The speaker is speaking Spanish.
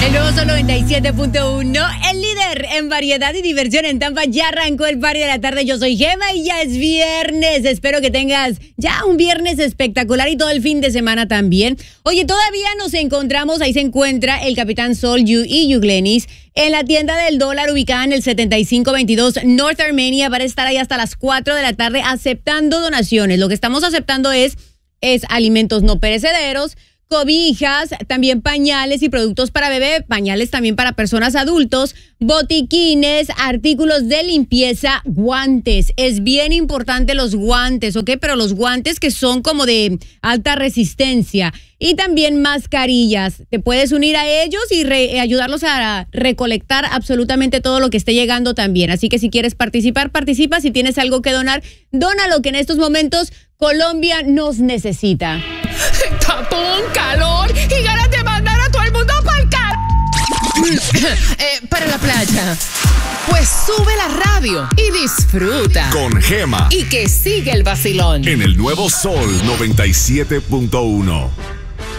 El nuevo Sol 97.1, el líder en variedad y diversión en Tampa. Ya arrancó el party de la tarde. Yo soy Gema y ya es viernes. Espero que tengas ya un viernes espectacular y todo el fin de semana también. Oye, todavía nos encontramos, ahí se encuentra el Capitán Sol y Yuglenis en la tienda del dólar ubicada en el 7522 North Armenia. Para estar ahí hasta las 4 de la tarde aceptando donaciones. Lo que estamos aceptando es alimentos no perecederos, cobijas, también pañales y productos para bebé, pañales también para personas adultos, botiquines, artículos de limpieza, guantes. Es bien importante los guantes, ¿ok? Pero los guantes que son como de alta resistencia. Y también mascarillas. Te puedes unir a ellos y ayudarlos a recolectar absolutamente todo lo que esté llegando también. Así que si quieres participar, participa. Si tienes algo que donar, dónalo, que en estos momentos Colombia nos necesita. Tapón, calor y ganas de mandar a todo el mundo para la playa. Pues sube la radio y disfruta. Con Gema. Y que sigue el vacilón. En el nuevo Sol 97.1.